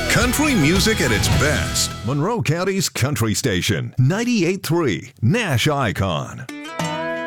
Country music at its best. Monroe County's country station, 98.3 Nash Icon.